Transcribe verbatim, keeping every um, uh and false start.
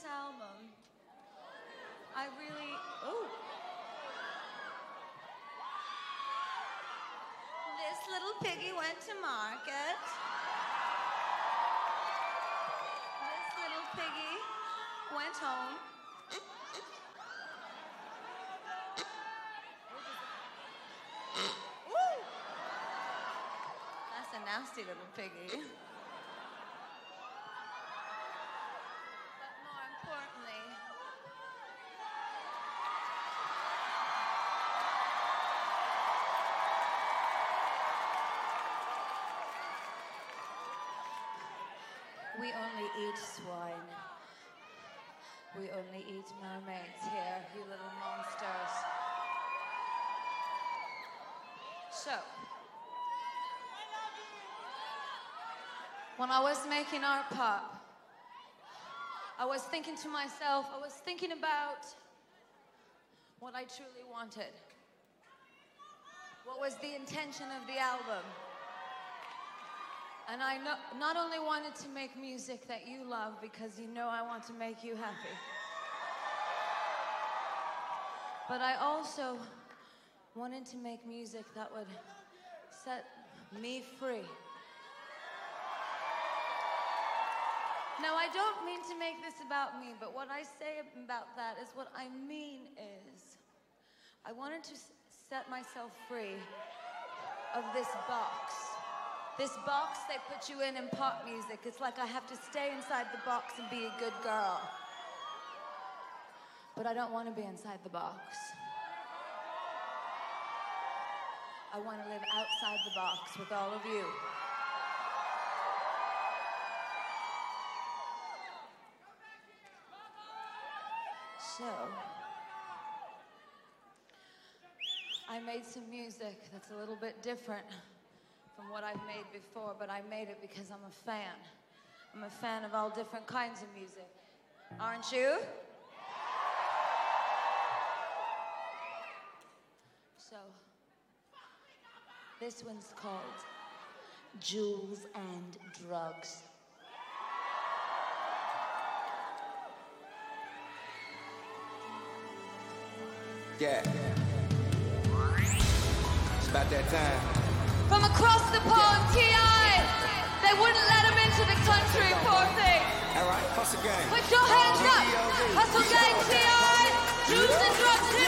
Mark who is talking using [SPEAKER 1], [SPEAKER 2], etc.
[SPEAKER 1] this album, I really... Ooh. This little piggy went to market. This little piggy went home. Woo! That's a nasty little piggy. But more importantly, we only eat swine. We only eat mermaids here, you little monsters. So, when I was making Art Pop, I was thinking to myself, I was thinking about what I truly wanted. What was the intention of the album? And I no, not only wanted to make music that you love, because you know I want to make you happy, but I also wanted to make music that would set me free. Now, I don't mean to make this about me, but what I say about that is what I mean is I wanted to set myself free of this box. This box they put you in in pop music. It's like I have to stay inside the box and be a good girl. But I don't want to be inside the box. I want to live outside the box with all of you. So, I made some music that's a little bit different from what I've made before, but I made it because I'm a fan. I'm a fan of all different kinds of music. Aren't you? So, this one's called Jewels and Drugs.
[SPEAKER 2] Yeah. It's about that time.
[SPEAKER 1] From across the pond, T I They wouldn't let him into the country, poor thing.
[SPEAKER 2] All right, hustle gang.
[SPEAKER 1] Put your hands up. Hustle gang, T I Juice and drugs.